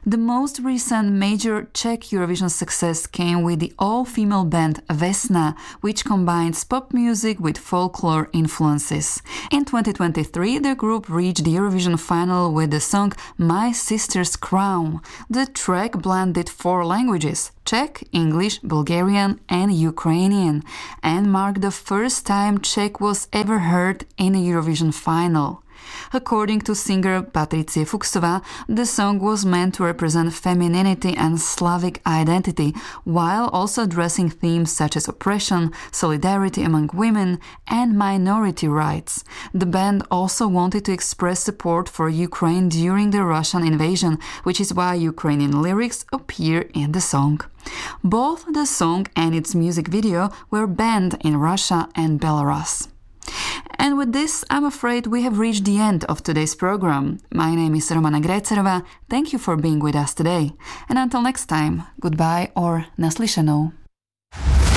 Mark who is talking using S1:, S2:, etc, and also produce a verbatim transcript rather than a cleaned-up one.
S1: The most recent major Czech Eurovision success came with the all-female band Vesna, which combines pop music with folklore influences. In twenty twenty-three, the group reached the Eurovision final with the song My Sister's Crown. The track blended four languages, Czech, English, Bulgarian and Ukrainian, and marked the first time Czech was ever heard in a Eurovision final. According to singer Patricie Fuchsová, the song was meant to represent femininity and Slavic identity, while also addressing themes such as oppression, solidarity among women, and minority rights. The band also wanted to express support for Ukraine during the Russian invasion, which is why Ukrainian lyrics appear in the song. Both the song and its music video were banned in Russia and Belarus. And with this, I'm afraid we have reached the end of today's program. My name is Romana Grécerova. Thank you for being with us today. And until next time, goodbye or naslyšenou.